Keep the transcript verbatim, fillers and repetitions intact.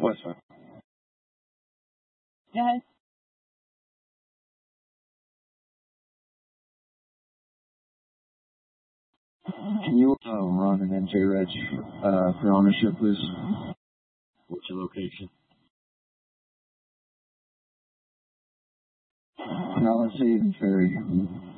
question. Go ahead. Can you uh, run an N J Reg uh, for ownership, please? What's your location? Palisade and Ferry.